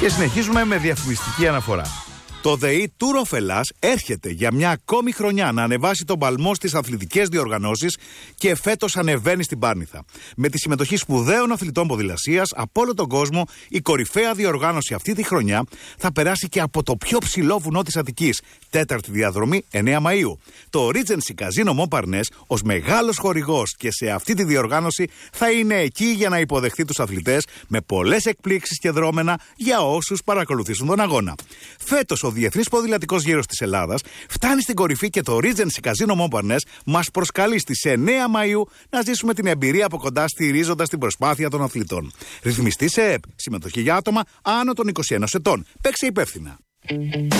Και συνεχίζουμε με διαφημιστική αναφορά. Το ΔΕΗ Tour of Hellas έρχεται για μια ακόμη χρονιά να ανεβάσει τον παλμό στις αθλητικές διοργανώσεις και φέτος ανεβαίνει στην Πάρνηθα. Με τη συμμετοχή σπουδαίων αθλητών ποδηλασίας από όλο τον κόσμο, η κορυφαία διοργάνωση αυτή τη χρονιά θα περάσει και από το πιο ψηλό βουνό της Αττικής, τέταρτη διαδρομή 9 Μαΐου. Το Regency Casino Montparnasse, ως μεγάλος χορηγός και σε αυτή τη διοργάνωση, θα είναι εκεί για να υποδεχθεί τους αθλητές με πολλές εκπλήξεις και δρόμενα για όσους παρακολουθήσουν τον αγώνα. Φέτος, ο Διεθνής Ποδηλατικός Γύρος της Ελλάδας φτάνει στην κορυφή και το Regency Casino Montparnasse μας προσκαλεί στις 9 Μαΐου να ζήσουμε την εμπειρία από κοντά, στηρίζοντας την προσπάθεια των αθλητών. Ρυθμιστή σε ΕΠ. Συμμετοχή για άτομα άνω των 21 ετών. Παίξε υπεύθυνα.